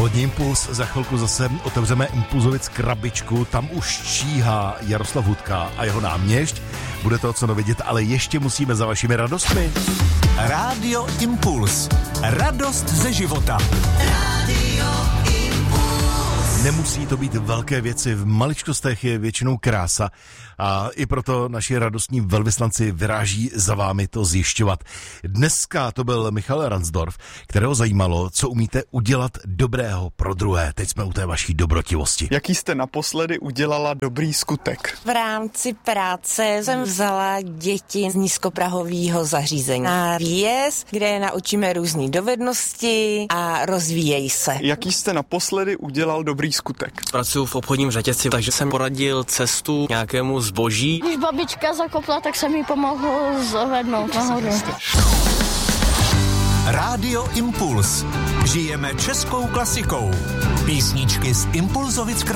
Odpolední impuls, za chvilku zase otevřeme Impulzovic krabičku, tam už číhá Jaroslav Hudka a jeho náměšť. Bude to co vidět, ale ještě musíme za vašimi radostmi. Rádio Impuls. Radost ze života. Rádio Impuls. Nemusí to být velké věci, v maličkostech je většinou krása a i proto naši radostní velvyslanci vyráží za vámi to zjišťovat. Dneska to byl Michal Ransdorf, kterého zajímalo, co umíte udělat dobrého pro druhé. Teď jsme u té vaší dobrotivosti. Jaký jste naposledy udělala dobrý skutek? V rámci práce jsem vzala děti z nízkoprahového zařízení na výjezd, kde je naučíme různé dovednosti a rozvíjejí se. Jaký jste naposledy udělal dobrý skutek? Pracuji v obchodním řetězci, takže jsem poradil cestu nějakému zboží. Když babička zakopla, tak jsem jí pomohl zvednout nahoru. Rádio Impuls. Žijeme českou klasikou. Písničky z Impulzovic